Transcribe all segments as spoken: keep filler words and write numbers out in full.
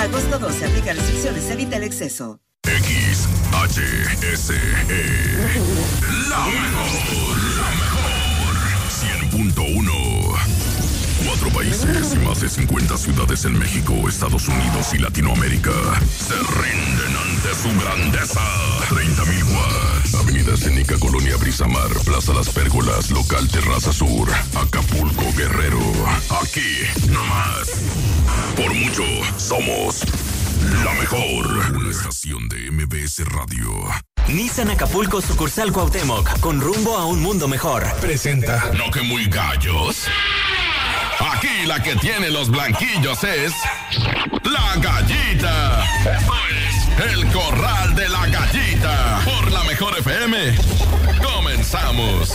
Agosto doce, aplica restricciones, evita el exceso. X H S E. La mejor, la mejor. cien punto uno. Cuatro países y más de cincuenta ciudades en México, Estados Unidos y Latinoamérica se rinden ante su grandeza. treinta mil watts. Avenida Escénica, Colonia Brisamar, Plaza Las Pérgolas, Local Terraza Sur, Acapulco, Guerrero. Aquí, nomás. Por mucho, somos la mejor. Una estación de M B S Radio. Nissan Acapulco, sucursal Cuauhtémoc, con rumbo a un mundo mejor. Presenta. No que muy gallos. Aquí la que tiene los blanquillos es la Gallita. Esto es El Corral de la Gallita por la Mejor F M. Comenzamos.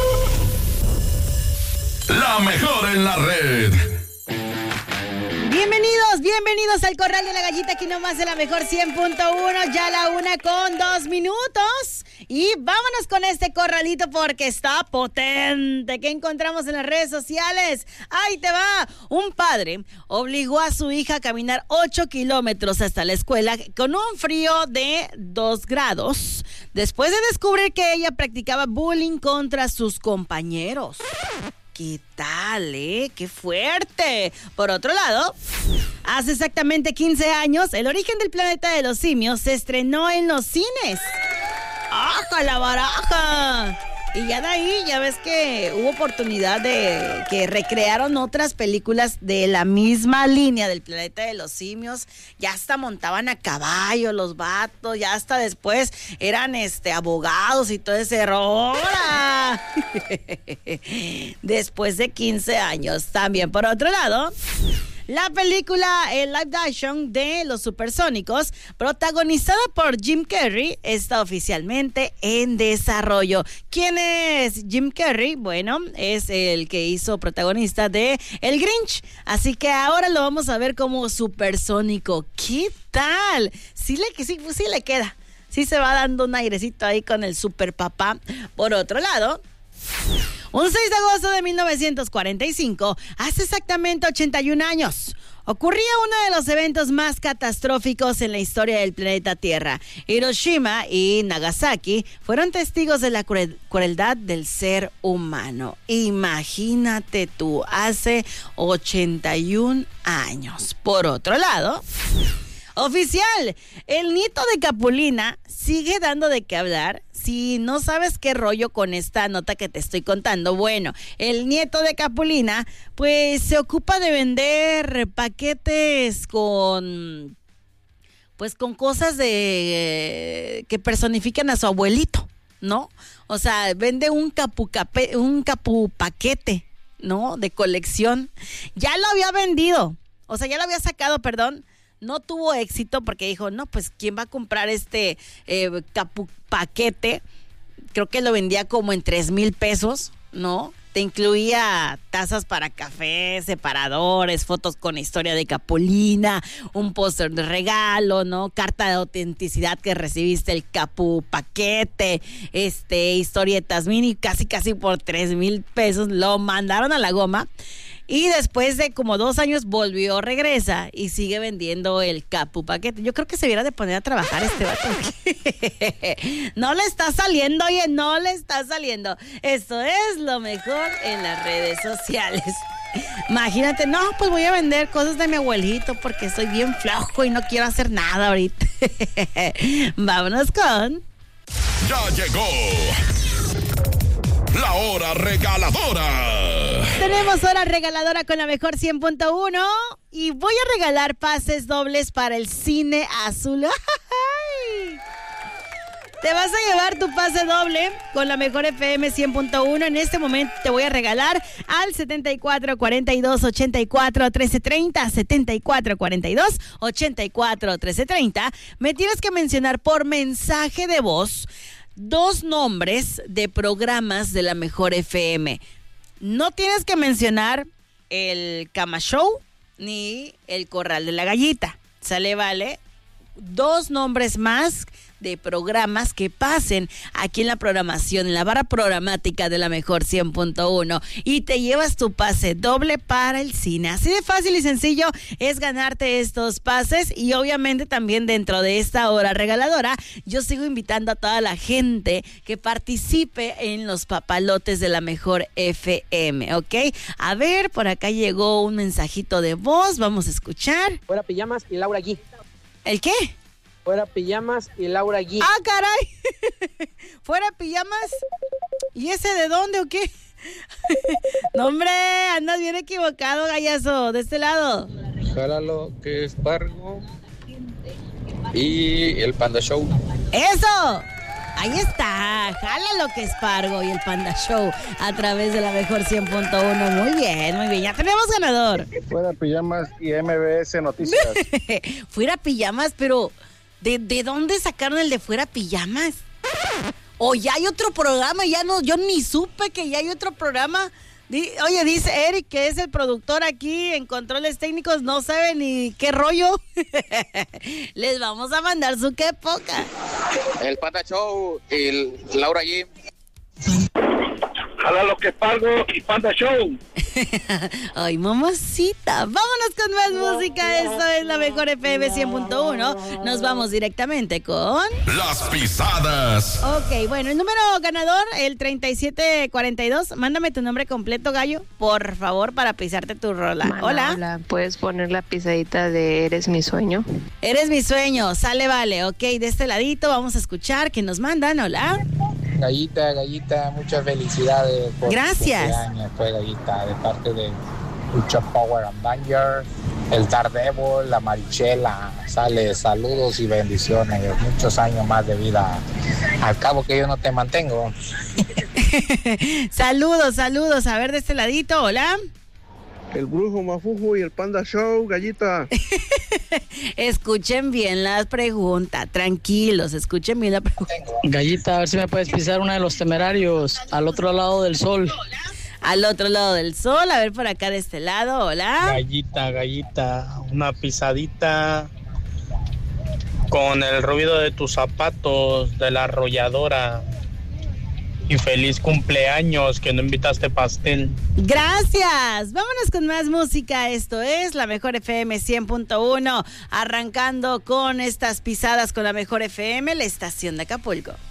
La mejor en la red. Bienvenidos, bienvenidos al Corral de la Gallita, aquí nomás de la Mejor cien punto uno, ya la una con dos minutos. Y vámonos con este corralito porque está potente. ¿Qué encontramos en las redes sociales? Ahí te va. Un padre obligó a su hija a caminar ocho kilómetros hasta la escuela con un frío de dos grados, después de descubrir que ella practicaba bullying contra sus compañeros. ¿Qué tal, eh? ¡Qué fuerte! Por otro lado, hace exactamente quince años, El origen del planeta de los simios se estrenó en los cines. ¡Aja la baraja! Y ya de ahí, ya ves que hubo oportunidad de que recrearon otras películas de la misma línea del planeta de los simios. Ya hasta montaban a caballo los vatos, ya hasta después eran este abogados y todo ese rollo. Después de quince años también. Por otro lado, la película el live action de Los Supersónicos, protagonizada por Jim Carrey, está oficialmente en desarrollo. ¿Quién es Jim Carrey? Bueno, es el que hizo protagonista de El Grinch, así que ahora lo vamos a ver como supersónico. ¿Qué tal? Sí le, sí, sí le queda, sí se va dando un airecito ahí con el superpapá. Por otro lado, un seis de agosto de mil novecientos cuarenta y cinco, hace exactamente ochenta y un años, ocurría uno de los eventos más catastróficos en la historia del planeta Tierra. Hiroshima y Nagasaki fueron testigos de la cruel, crueldad del ser humano. Imagínate tú, hace ochenta y un años. Por otro lado, oficial, el nieto de Capulina sigue dando de qué hablar. Si no sabes qué rollo con esta nota que te estoy contando, bueno, el nieto de Capulina pues se ocupa de vender paquetes con pues con cosas de eh, que personifican a su abuelito, ¿no? O sea, vende un capu, cape, un capu paquete, ¿no? De colección. Ya lo había vendido, o sea, ya lo había sacado, perdón. No tuvo éxito porque dijo, no, pues, ¿quién va a comprar este eh, capu paquete? Creo que lo vendía como en tres mil pesos, ¿no? Te incluía tazas para café, separadores, fotos con historia de Capulina, un póster de regalo, ¿no? Carta de autenticidad que recibiste el capu paquete, este, historietas mini, casi casi por tres mil pesos. Lo mandaron a la goma. Y después de como dos años volvió, regresa y sigue vendiendo el capu paquete. Yo creo que se viera de poner a trabajar este vato. No le está saliendo, oye, no le está saliendo. Esto es lo mejor en las redes sociales. Imagínate, no, pues voy a vender cosas de mi abuelito porque soy bien flojo y no quiero hacer nada ahorita. Vámonos con... Ya llegó la hora regaladora. Tenemos hora regaladora con la Mejor cien punto uno y voy a regalar pases dobles para el Cine Azul. ¡Ay! Te vas a llevar tu pase doble con la Mejor F M cien punto uno. En este momento te voy a regalar al setenta y cuatro cuarenta y dos ochenta y cuatro trece treinta, setenta y cuatro cuarenta y dos ochenta y cuatro trece treinta. Me tienes que mencionar por mensaje de voz dos nombres de programas de la Mejor F M. No tienes que mencionar el Cama Show ni el Corral de la Gallita. ¿Sale, vale? dos nombres más de programas que pasen aquí en la programación, en la barra programática de la mejor cien punto uno, y te llevas tu pase doble para el cine. Así de fácil y sencillo es ganarte estos pases, y obviamente también dentro de esta hora regaladora yo sigo invitando a toda la gente que participe en los papalotes de la mejor F M, ¿ok? A ver, por acá llegó un mensajito de voz, vamos a escuchar. Fuera Pijamas y Laura Gui. ¿El qué? Fuera Pijamas y Laura Gui. ¡Ah, caray! ¿Fuera Pijamas? ¿Y ese de dónde o qué? No, hombre, andas bien equivocado, gallazo. De este lado. Jálalo, que es Pargo. Y el Panda Show. ¡Eso! Ahí está. Jálalo, que es Pargo y el Panda Show a través de la mejor cien punto uno. Muy bien, muy bien. Ya tenemos ganador. Fuera Pijamas y M B S Noticias. Fuera Pijamas, pero... ¿De, ¿De dónde sacaron el de Fuera Pijamas? O ya hay otro programa, ya no, yo ni supe que ya hay otro programa. Di, oye, dice Eric, que es el productor aquí en Controles Técnicos, no sabe ni qué rollo. Les vamos a mandar su qué poca. El Panda Show y el Laura G. Jala lo que Pargo y Panda Show. Ay, mamacita. Vámonos con más música. Esto es la mejor F M cien punto uno. Nos vamos directamente con... Las pisadas. Ok, bueno, el número ganador, el treinta y siete cuarenta y dos. Mándame tu nombre completo, gallo, por favor, para pisarte tu rola. Mana, hola. Hola, ¿puedes poner la pisadita de Eres mi sueño? Eres mi sueño, sale, vale. Ok, de este ladito vamos a escuchar que nos mandan. Hola. Gallita, Gallita, muchas felicidades por Gracias. tu cumpleaños, pues, Gallita, de parte de Lucha Power and Danger, el Daredevil, la Marichela. Sale, saludos y bendiciones, muchos años más de vida. Al cabo que yo no te mantengo. Saludos, saludos. A ver, de este ladito, hola. El Brujo Mafujo y el Panda Show, Gallita. Escuchen bien las preguntas, tranquilos, escuchen bien la pregunta. Gallita, a ver si me puedes pisar una de Los Temerarios, al otro lado del sol. Al otro lado del sol, a ver por acá de este lado, hola. Gallita, Gallita, una pisadita con el ruido de tus zapatos de la arrolladora. Y feliz cumpleaños, que no invitaste pastel. Gracias. Vámonos con más música. Esto es la mejor F M cien punto uno. Arrancando con estas pisadas con la mejor F M, la estación de Acapulco.